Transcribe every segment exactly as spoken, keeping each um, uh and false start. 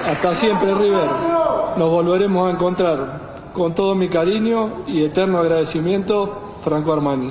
Hasta siempre, River. Nos volveremos a encontrar. Con todo mi cariño y eterno agradecimiento, Franco Armani.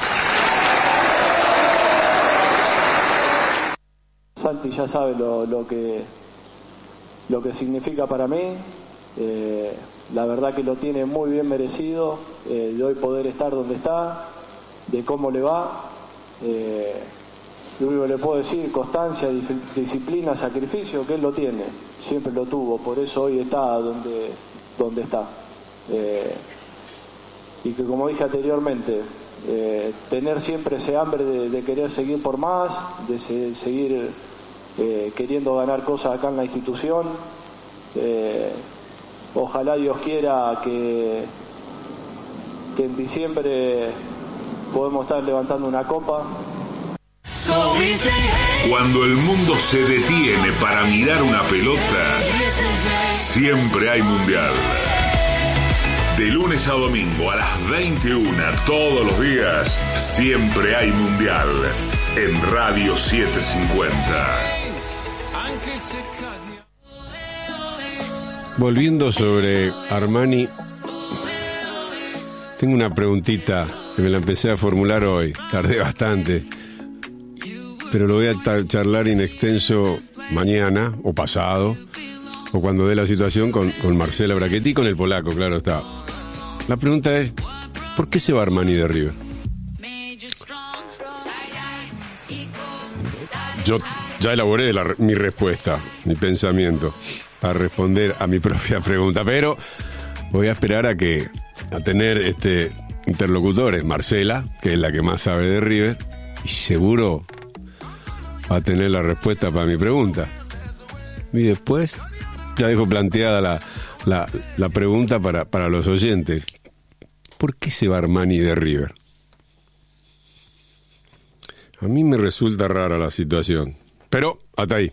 Santi ya sabe lo, lo que lo que significa para mí. Eh, la verdad que lo tiene muy bien merecido, eh, de hoy poder estar donde está, de cómo le va. Eh, lo único que le puedo decir, constancia, disciplina, sacrificio, que él lo tiene, siempre lo tuvo, por eso hoy está donde, donde está. Eh, y que, como dije anteriormente, eh, tener siempre ese hambre de, de querer seguir por más, de se, seguir eh, queriendo ganar cosas acá en la institución. Eh, ojalá Dios quiera que, que en diciembre podemos estar levantando una copa. Cuando el mundo se detiene para mirar una pelota, siempre hay mundial. De lunes a domingo a las veintiuna, todos los días, siempre hay mundial. En Radio setecientos cincuenta. Volviendo sobre Armani, tengo una preguntita que me la empecé a formular hoy, tardé bastante, pero lo voy a ta- charlar in extenso mañana o pasado, o cuando dé la situación con, con Marcela Brachetti y con el polaco, claro está. La pregunta es, ¿por qué se va Armani de River? Yo ya elaboré la, mi respuesta, mi pensamiento, para responder a mi propia pregunta, pero voy a esperar a que a tener este interlocutores, Marcela, que es la que más sabe de River, y seguro va a tener la respuesta para mi pregunta. Y después ya dejo planteada la, la, la pregunta para, para los oyentes. ¿Por qué se va Armani de River? A mí me resulta rara la situación, pero hasta ahí.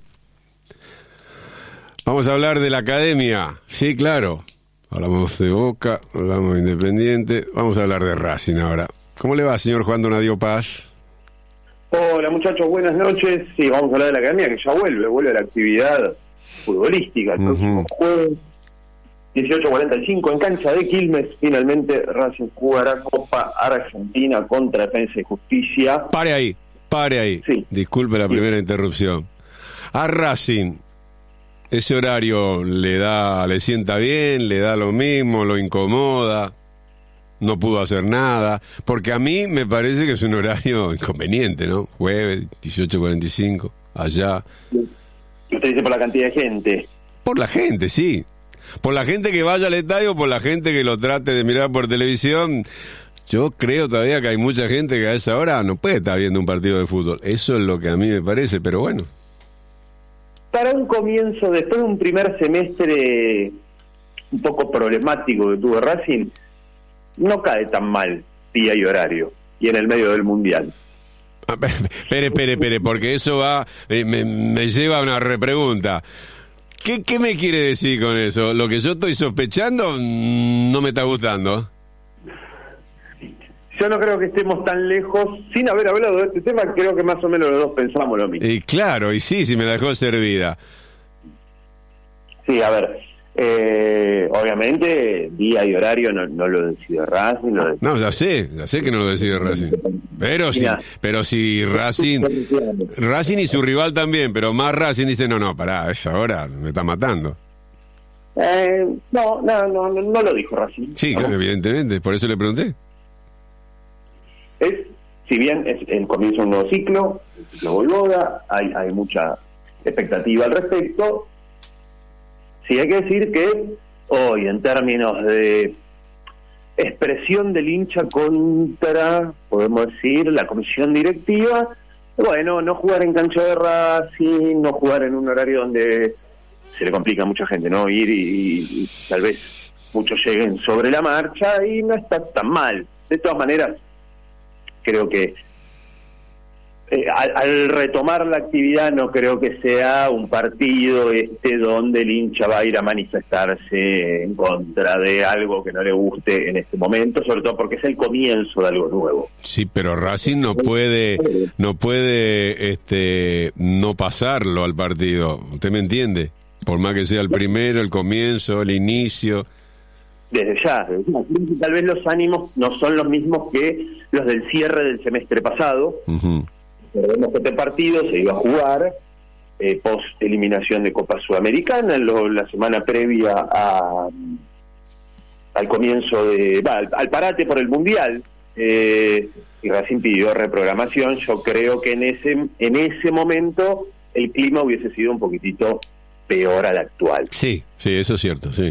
Vamos a hablar de la academia. Sí, claro. Hablamos de Boca, hablamos de Independiente. Vamos a hablar de Racing ahora. ¿Cómo le va, señor Juan Donadio Paz? Hola, muchachos, buenas noches. Sí, vamos a hablar de la academia, que ya vuelve, vuelve a la actividad futbolística el próximo uh-huh. jueves, dieciocho cuarenta y cinco, en cancha de Quilmes. Finalmente, Racing jugará Copa Argentina contra Defensa y Justicia. Pare ahí, pare ahí. Sí. Disculpe la primera sí. interrupción. A Racing, ¿ese horario le da, le sienta bien, le da lo mismo, lo incomoda? No pudo hacer nada, porque a mí me parece que es un horario inconveniente, ¿no? Jueves, dieciocho cuarenta y cinco, allá. ¿Usted dice por la cantidad de gente? Por la gente, sí. Por la gente que vaya al estadio, por la gente que lo trate de mirar por televisión. Yo creo todavía que hay mucha gente que a esa hora no puede estar viendo un partido de fútbol. Eso es lo que a mí me parece, pero bueno. Para un comienzo, después de un primer semestre un poco problemático que tuvo Racing, no cae tan mal día y horario, y en el medio del Mundial. Ah, espere, espere, espere, porque eso va eh, me, me lleva a una repregunta. ¿Qué, ¿Qué me quiere decir con eso? ¿Lo que yo estoy sospechando no me está gustando? Yo no creo que estemos tan lejos. Sin haber hablado de este tema, creo que más o menos los dos pensamos lo mismo. Y claro, y sí, sí me dejó servida. Sí, a ver, eh, obviamente día y horario no, no lo decide Racing. Lo decide... No, ya sé, ya sé que no lo decide Racing. Pero sí, pero si Racing, Racing y su rival también, pero más Racing dice, no, no, pará, a esa hora me está matando. Eh, no, no, no, no, no lo dijo Racing. Sí, claro, evidentemente, por eso le pregunté. Es, si bien es el comienzo de un nuevo ciclo, el ciclo Boivoda, hay, hay mucha expectativa al respecto. Sí, hay que decir que hoy, en términos de expresión del hincha contra, podemos decir, la comisión directiva, bueno, no jugar en cancha de Racing, no jugar en un horario donde se le complica a mucha gente, ¿no? Ir y, y tal vez muchos lleguen sobre la marcha, y no está tan mal. De todas maneras, creo que eh, al, al retomar la actividad no creo que sea un partido este donde el hincha va a ir a manifestarse en contra de algo que no le guste en este momento, sobre todo porque es el comienzo de algo nuevo. Sí, pero Racing no puede no puede este no pasarlo al partido, ¿usted me entiende? Por más que sea el primero, el comienzo, el inicio. Desde ya, desde ya. Tal vez los ánimos no son los mismos que los del cierre del semestre pasado. Uh-huh. Recordemos que este partido se iba a jugar eh, post eliminación de Copa Sudamericana, lo, la semana previa a, al comienzo de... Va, al, al parate por el Mundial, eh, y Racing pidió reprogramación. Yo creo que en ese, en ese momento el clima hubiese sido un poquitito peor al actual. Sí, sí, eso es cierto, sí.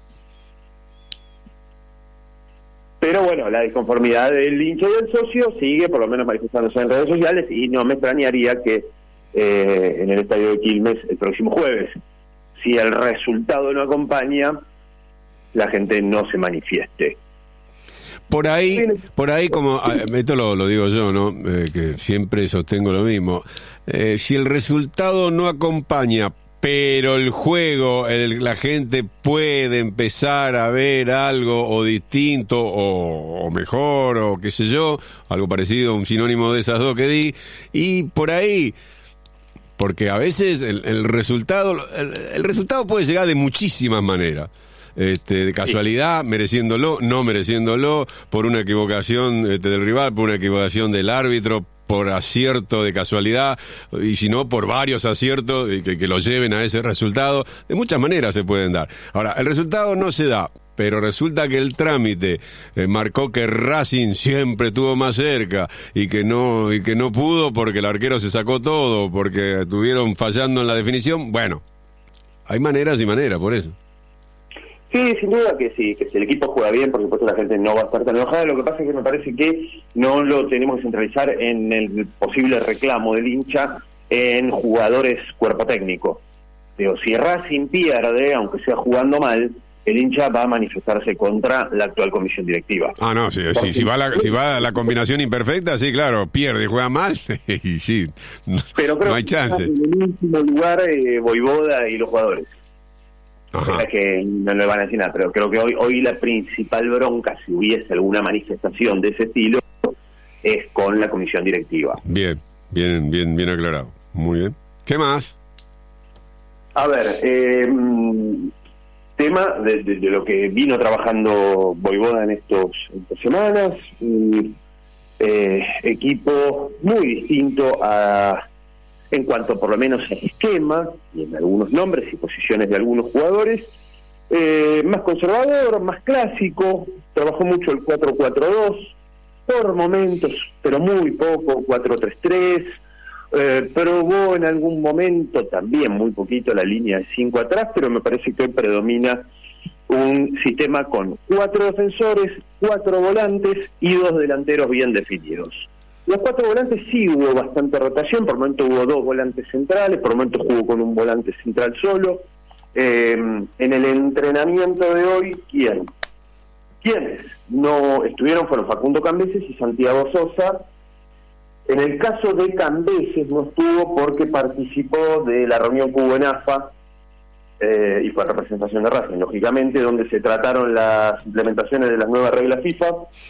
Pero bueno, la disconformidad del hincha y del socio sigue por lo menos manifestándose en redes sociales, y no me extrañaría que eh, en el estadio de Quilmes el próximo jueves, si el resultado no acompaña, la gente no se manifieste. Por ahí, por ahí como, esto lo, lo digo yo, ¿no? Eh, que siempre sostengo lo mismo. Eh, si el resultado no acompaña, pero el juego, el, la gente puede empezar a ver algo o distinto o, o mejor o qué sé yo, algo parecido, un sinónimo de esas dos que di, y por ahí, porque a veces el, el resultado, el, el resultado puede llegar de muchísimas maneras. Este, de casualidad, sí, mereciéndolo, no mereciéndolo, por una equivocación este, del rival, por una equivocación del árbitro, por acierto de casualidad, y si no, por varios aciertos que, que lo lleven a ese resultado. De muchas maneras se pueden dar. Ahora, el resultado no se da, pero resulta que el trámite eh, marcó que Racing siempre estuvo más cerca y que no y que no pudo porque el arquero se sacó todo, porque estuvieron fallando en la definición. Bueno, hay maneras y maneras, por eso. Sí, sin duda que sí, que si el equipo juega bien, por supuesto la gente no va a estar tan enojada. Lo que pasa es que me parece que no lo tenemos que centralizar en el posible reclamo del hincha en jugadores cuerpo técnico. Digo, si Racing pierde, aunque sea jugando mal, el hincha va a manifestarse contra la actual comisión directiva. Ah, no, sí, sí, si va la, si va la combinación imperfecta, sí, claro, pierde y juega mal, y sí, no, pero creo no hay chance. En el último lugar, eh, Voivoda y los jugadores. Es que no le van a decir nada, pero creo que hoy hoy la principal bronca, si hubiese alguna manifestación de ese estilo, es con la comisión directiva. Bien, bien, bien, bien aclarado. Muy bien. ¿Qué más? A ver, eh, tema de, de, de lo que vino trabajando Voivoda en estos estas semanas, un eh, equipo muy distinto a... en cuanto por lo menos al esquema y en algunos nombres y posiciones de algunos jugadores, eh, más conservador, más clásico. Trabajó mucho el cuatro cuatro dos, por momentos, pero muy poco, cuatro tres tres, eh, probó en algún momento también muy poquito la línea de cinco atrás, pero me parece que hoy predomina un sistema con cuatro defensores, cuatro volantes y dos delanteros bien definidos. Los cuatro volantes sí hubo bastante rotación, por momento hubo dos volantes centrales, por momento jugó con un volante central solo. Eh, en el entrenamiento de hoy, ¿quién? ¿Quiénes no estuvieron? Fueron Facundo Cambeses y Santiago Sosa. En el caso de Cambeses no estuvo porque participó de la reunión que hubo en A F A, eh, y fue representación de Racing, lógicamente, donde se trataron las implementaciones de las nuevas reglas FIFA.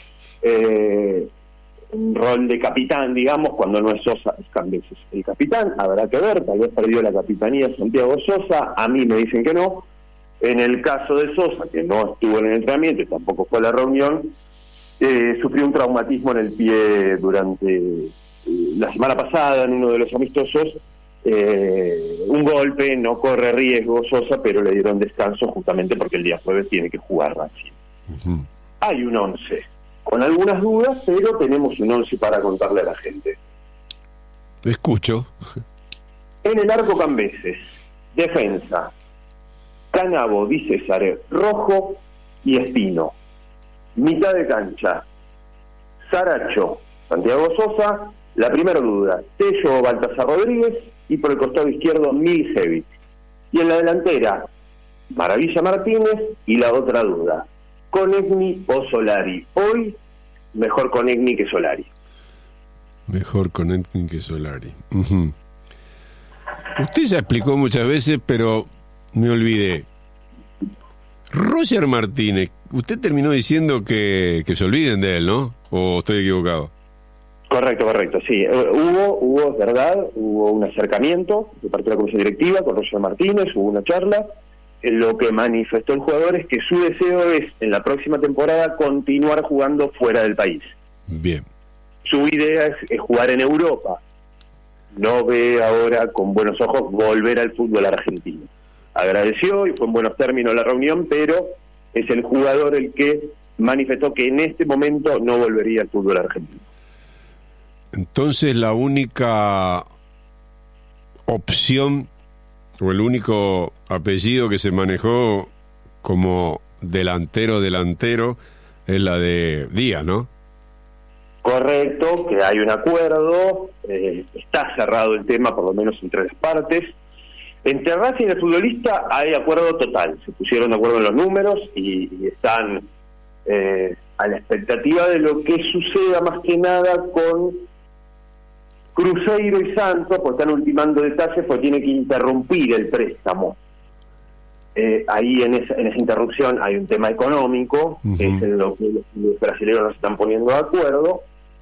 Eh, un rol de capitán, digamos, cuando no es Sosa, es Cambeses el capitán. Habrá que ver, tal vez perdió la capitanía Santiago Sosa, a mí me dicen que no. En el caso de Sosa, que no estuvo en el entrenamiento y tampoco fue a la reunión, eh, sufrió un traumatismo en el pie durante eh, la semana pasada, en uno de los amistosos. Eh, un golpe, no corre riesgo Sosa, pero le dieron descanso justamente porque el día jueves tiene que jugar Racing. Uh-huh. Hay un once con algunas dudas, pero tenemos un once para contarle a la gente. Lo escucho. En el arco Cambeses, defensa, Canabo, Di César, Rojo y Espino. Mitad de cancha, Saracho, Santiago Sosa. La primera duda, Tello o Baltasar Rodríguez, y por el costado izquierdo Milicevic. Y en la delantera, Maravilla Martínez, y la otra duda, Konechny o Solari. Hoy, mejor Konechny que Solari. Mejor Konechny que Solari. Uh-huh. Usted ya explicó muchas veces, pero me olvidé. Roger Martínez, usted terminó diciendo que, que se olviden de él, ¿no? ¿O estoy equivocado? Correcto, correcto, sí. Hubo, hubo, es verdad, hubo un acercamiento de parte de la comisión directiva con Roger Martínez, hubo una charla. Lo que manifestó el jugador es que su deseo es, en la próxima temporada, continuar jugando fuera del país. Bien. Su idea es, es jugar en Europa. No ve ahora con buenos ojos volver al fútbol argentino. Agradeció y fue en buenos términos la reunión, pero es el jugador el que manifestó que en este momento no volvería al fútbol argentino. Entonces la única opción o el único apellido que se manejó como delantero delantero es la de Díaz, ¿no? Correcto, que hay un acuerdo, eh, está cerrado el tema por lo menos entre las partes. Entre Racing y el futbolista hay acuerdo total, se pusieron de acuerdo en los números y, y están eh, a la expectativa de lo que suceda más que nada con Cruzeiro y Santos, porque están ultimando detalles, porque tiene que interrumpir el préstamo. Eh, ahí en esa, en esa interrupción hay un tema económico, uh-huh. que es en lo que los brasileños no se están poniendo de acuerdo,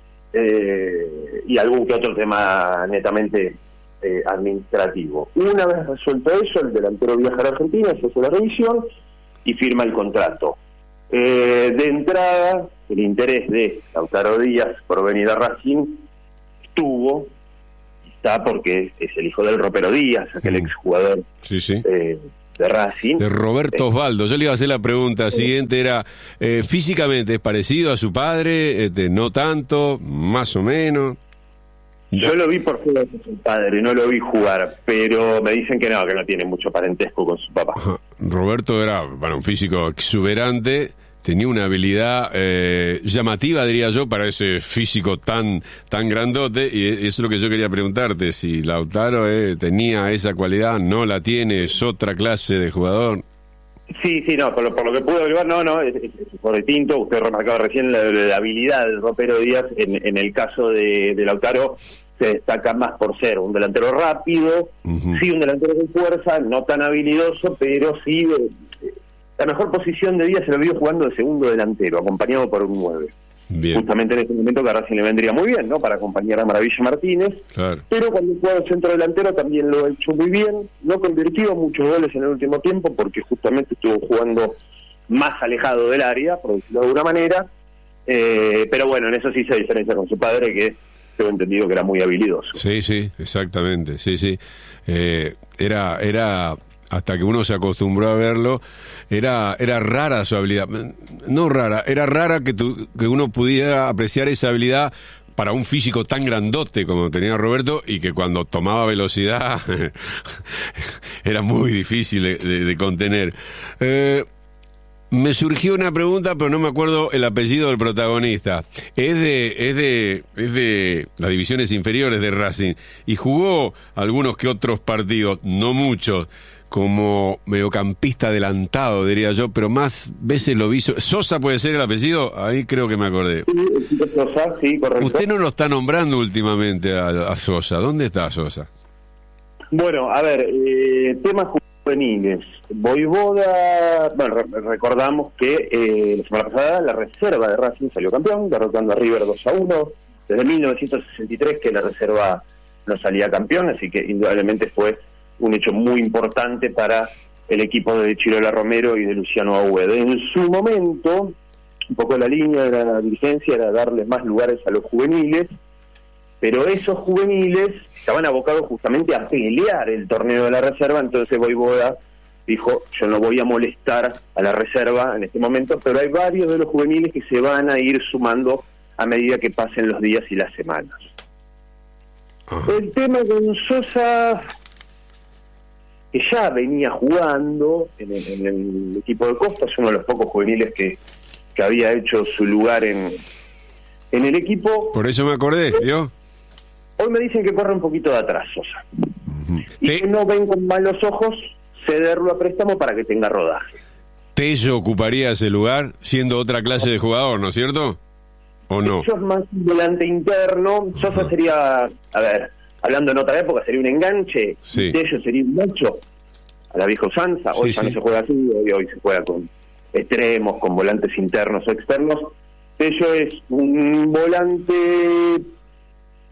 eh, y algún que otro tema netamente eh, administrativo. Una vez resuelto eso, el delantero viaja a la Argentina, se hace la revisión y firma el contrato. Eh, de entrada, el interés de Lautaro Díaz por venir a Racing estuvo, está porque es, es el hijo del Ropero Díaz, aquel mm. exjugador sí, sí. Eh, de Racing. De Roberto eh, Osvaldo. Yo le iba a hacer la pregunta siguiente, era, eh, ¿físicamente es parecido a su padre? Este, ¿no tanto? ¿Más o menos? Yo lo vi por fuera de su padre, no lo vi jugar, pero me dicen que no, que no tiene mucho parentesco con su papá. Ajá. Roberto era, bueno, un físico exuberante, tenía una habilidad eh, llamativa, diría yo, para ese físico tan tan grandote, y eso es lo que yo quería preguntarte, si Lautaro eh, tenía esa cualidad, no la tiene, es otra clase de jugador. Sí, sí, no, por lo, por lo que pude averiguar, no, no, es, es, es por distinto. Usted remarcaba recién la, la habilidad del Ropero Díaz, en, en el caso de, de Lautaro, se destaca más por ser un delantero rápido, uh-huh. sí, un delantero con fuerza, no tan habilidoso, pero sí, eh, la mejor posición de Díaz se lo vio jugando de segundo delantero, acompañado por un nueve. Bien. Justamente en ese momento que a Racing le vendría muy bien, ¿no? Para acompañar a Maravilla Martínez. Claro. Pero cuando jugaba el centro delantero también lo ha hecho muy bien. No convirtió muchos goles en el último tiempo porque justamente estuvo jugando más alejado del área, por decirlo de alguna manera. Eh, pero bueno, en eso sí se diferencia con su padre, que tengo entendido que era muy habilidoso. Sí, sí, exactamente. Sí, sí. Eh, era... era... hasta que uno se acostumbró a verlo, era era rara su habilidad. No rara, era rara que, tu, que uno pudiera apreciar esa habilidad para un físico tan grandote como tenía Roberto, y que cuando tomaba velocidad era muy difícil de, de, de contener. Eh, me surgió una pregunta, pero no me acuerdo el apellido del protagonista. Es de es de es de las divisiones inferiores de Racing y jugó algunos que otros partidos, no muchos, como mediocampista adelantado, diría yo, pero más veces lo vi. ¿Sosa puede ser el apellido? Ahí creo que me acordé. Sí, Sosa, sí, correcto. Usted no lo está nombrando últimamente a, a Sosa. ¿Dónde está Sosa? Bueno, a ver, eh, temas juveniles. Voivoda, bueno, re- recordamos que eh, la semana pasada la reserva de Racing salió campeón, derrotando a River dos a uno. Desde mil novecientos sesenta y tres que la reserva no salía campeón, así que indudablemente fue un hecho muy importante para el equipo de Chirola Romero y de Luciano Aguede. En su momento, un poco la línea de la dirigencia era darle más lugares a los juveniles, pero esos juveniles estaban abocados justamente a pelear el torneo de la reserva. Entonces Voivoda dijo, yo no voy a molestar a la reserva en este momento, pero hay varios de los juveniles que se van a ir sumando a medida que pasen los días y las semanas. Ajá. El tema con Sosa, que ya venía jugando en el, en el equipo de Costa, es uno de los pocos juveniles que, que había hecho su lugar en, en el equipo. Por eso me acordé, ¿vio? Hoy me dicen que corre un poquito de atrás, Sosa. Uh-huh. Y Te... que no ven con malos ojos cederlo a préstamo para que tenga rodaje. Tello ocuparía ese lugar siendo otra clase de jugador, ¿no es cierto? ¿O no? Tello es más volante interno. Uh-huh. Sosa sería, a ver, hablando en otra época, sería un enganche. Sí. Tello sería un macho a la vieja usanza. Hoy sí, ya sí. no se juega así, hoy, hoy se juega con extremos, con volantes internos o externos. Tello es un volante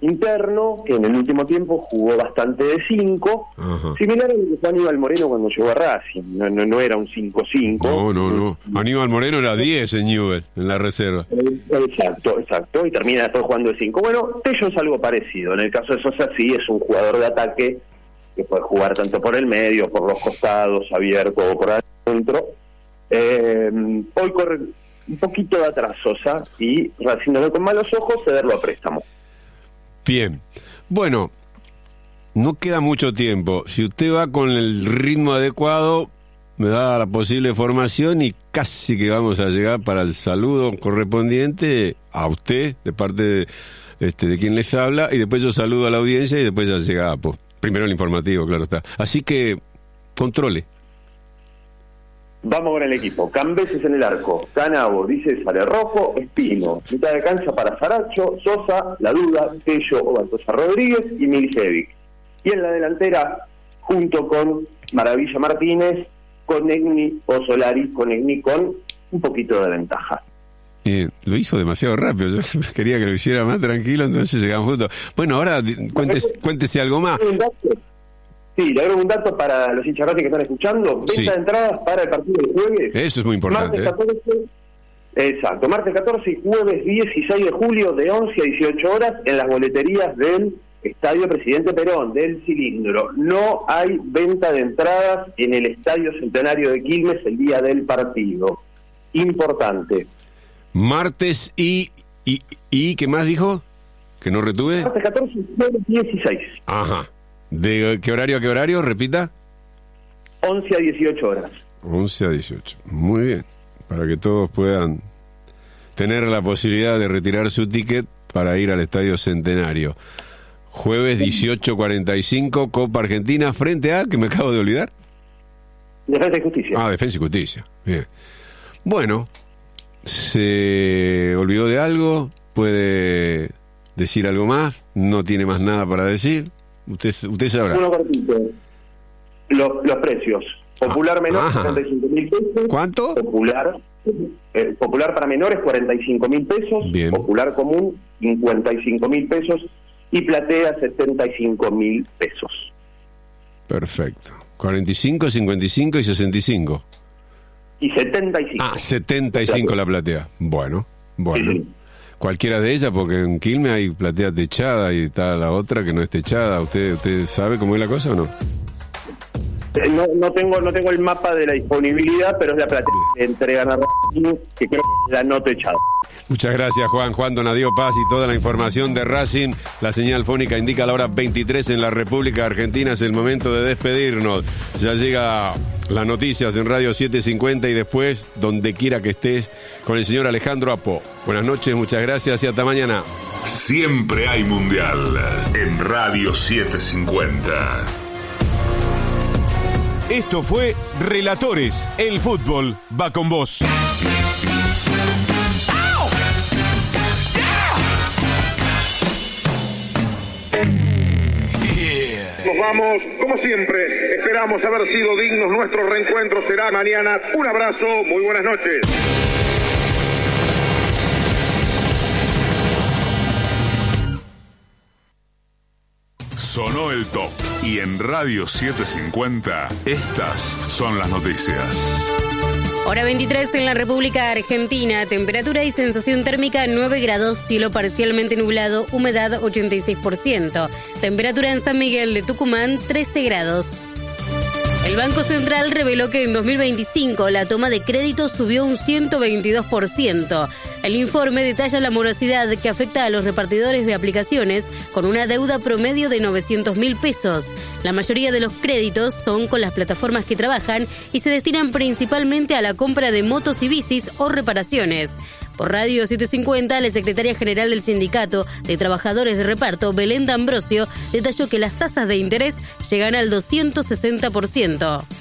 interno, que en el último tiempo jugó bastante de cinco, Ajá. similar a lo que fue Aníbal Moreno cuando llegó a Racing, no, no, no era un cinco cinco. No, no, no. Aníbal Moreno era diez en Newell, en la reserva. Exacto, exacto, y termina después jugando de cinco. Bueno, Tello es algo parecido, en el caso de Sosa sí es un jugador de ataque que puede jugar tanto por el medio, por los costados, abierto o por adentro. Eh, hoy corre un poquito de atrás Sosa y Racing no ve con malos ojos cederlo a préstamo. Bien. Bueno, no queda mucho tiempo. Si usted va con el ritmo adecuado, me da la posible formación y casi que vamos a llegar para el saludo correspondiente a usted, de parte de, este, de quien les habla, y después yo saludo a la audiencia y después ya llega Apo. Primero el informativo, claro está. Así que, controle. Vamos con el equipo. Cambeses en el arco, Canabo, dice Sale Rojo, Espino, mitad de cancha para Saracho, Sosa, La Duda, Tello o Baltosa Rodríguez y Milicevic. Y en la delantera, junto con Maravilla Martínez, Conegni o Solari, Conegni con un poquito de ventaja. Eh, lo hizo demasiado rápido, yo quería que lo hiciera más tranquilo, entonces llegamos juntos. Bueno, ahora cuéntese, cuéntese algo más. Sí, le agrego un dato para los hinchas que están escuchando. Venta Sí. de entradas para el partido del jueves. Eso es muy importante. Martes catorce, exacto, martes catorce y jueves dieciséis de julio de once a dieciocho horas en las boleterías del Estadio Presidente Perón, del Cilindro. No hay venta de entradas en el Estadio Centenario de Quilmes el día del partido. Importante. Martes y, y, y ¿qué más dijo? ¿Que no retuve? Martes catorce y jueves dieciséis. Ajá. ¿De qué horario a qué horario? Repita. once a dieciocho horas. once a dieciocho. Muy bien. Para que todos puedan tener la posibilidad de retirar su ticket para ir al Estadio Centenario. Jueves dieciocho cuarenta y cinco, Copa Argentina, frente a, que me acabo de olvidar. Defensa y Justicia. Ah, Defensa y Justicia. Bien. Bueno, ¿se olvidó de algo? ¿Puede decir algo más? ¿No tiene más nada para decir? Usted, usted sabrá. Uno cortito. Los, los precios. Popular Ah, menor, ajá. setenta y cinco mil pesos. ¿Cuánto? Popular, eh, popular para menores, cuarenta y cinco mil pesos. Bien. Popular común, cincuenta y cinco mil pesos. Y platea, setenta y cinco mil pesos. Perfecto. cuarenta y cinco, cincuenta y cinco y sesenta y cinco. Y setenta y cinco. Ah, setenta y cinco la platea. Bueno, bueno. Sí, sí. Cualquiera de ellas, porque en Quilmes hay platea techada y está la otra que no es techada. ¿Usted usted sabe cómo es la cosa o no? Eh, No, no tengo no tengo el mapa de la disponibilidad, pero es la platea que entregan a Racing, que creo que es la no techada. Muchas gracias, Juan. Juan Donadio Paz y toda la información de Racing. La señal fónica indica la hora veintitrés en la República Argentina. Es el momento de despedirnos. Ya llega las noticias en Radio setecientos cincuenta y después, donde quiera que estés, con el señor Alejandro Apo. Buenas noches, muchas gracias y hasta mañana. Siempre hay mundial en Radio setecientos cincuenta. Esto fue Relatores. El fútbol va con vos. Nos vamos, como siempre, esperamos haber sido dignos. Nuestro reencuentro será mañana. Un abrazo, muy buenas noches. Sonó el top y en Radio setecientos cincuenta estas son las noticias. Hora veintitrés en la República Argentina. Temperatura y sensación térmica nueve grados, cielo parcialmente nublado, humedad ochenta y seis por ciento. Temperatura en San Miguel de Tucumán trece grados. El Banco Central reveló que en dos mil veinticinco la toma de crédito subió un ciento veintidós por ciento. El informe detalla la morosidad que afecta a los repartidores de aplicaciones con una deuda promedio de novecientos mil pesos. La mayoría de los créditos son con las plataformas que trabajan y se destinan principalmente a la compra de motos y bicis o reparaciones. Por Radio setecientos cincuenta, la secretaria general del Sindicato de Trabajadores de Reparto, Belén D'Ambrosio, detalló que las tasas de interés llegan al doscientos sesenta por ciento.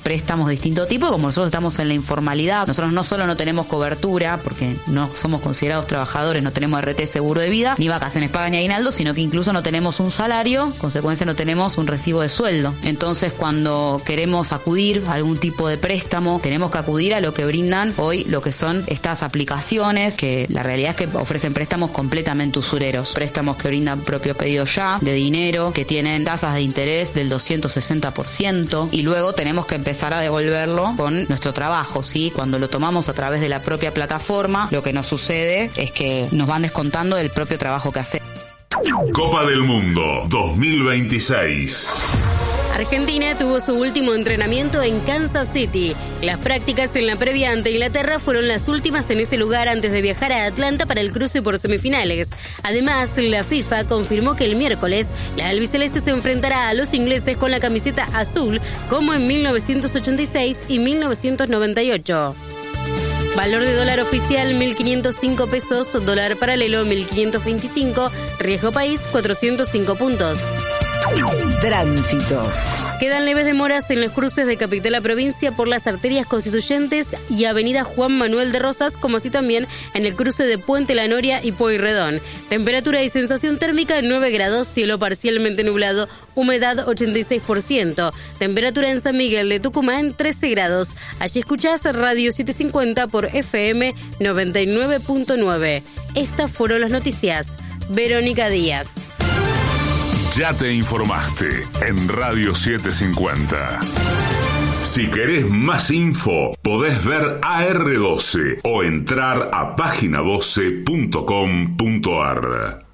préstamos de distinto tipo, como nosotros estamos en la informalidad, nosotros no solo no tenemos cobertura, porque no somos considerados trabajadores, no tenemos R T seguro de vida, ni vacaciones pagas ni aguinaldo, sino que incluso no tenemos un salario, en consecuencia no tenemos un recibo de sueldo. Entonces, cuando queremos acudir a algún tipo de préstamo, tenemos que acudir a lo que brindan hoy, lo que son estas aplicaciones, que la realidad es que ofrecen préstamos completamente usureros, préstamos que brindan propio pedido ya, de dinero, que tienen tasas de interés del doscientos sesenta por ciento, y luego tenemos que empezar a devolverlo con nuestro trabajo, ¿sí? Cuando lo tomamos a través de la propia plataforma, lo que nos sucede es que nos van descontando del propio trabajo que hacemos. Copa del Mundo dos mil veintiséis. Argentina tuvo su último entrenamiento en Kansas City. Las prácticas en la previa ante Inglaterra fueron las últimas en ese lugar antes de viajar a Atlanta para el cruce por semifinales. Además, la FIFA confirmó que el miércoles la albiceleste se enfrentará a los ingleses con la camiseta azul, como en mil novecientos ochenta y seis y mil novecientos noventa y ocho. Valor de dólar oficial mil quinientos cinco pesos, dólar paralelo mil quinientos veinticinco, riesgo país cuatrocientos cinco puntos. Tránsito. Quedan leves demoras en los cruces de Capital a Provincia por las arterias Constituyentes y Avenida Juan Manuel de Rosas, como así también en el cruce de Puente La Noria y Pueyrredón. Temperatura y sensación térmica nueve grados, cielo parcialmente nublado, humedad ochenta y seis por ciento. Temperatura en San Miguel de Tucumán trece grados. Allí escuchás Radio setecientos cincuenta por F M noventa y nueve punto nueve. Estas fueron las noticias. Verónica Díaz. Ya te informaste en Radio setecientos cincuenta. Si querés más info, podés ver A R doce o entrar a página doce punto com punto ar.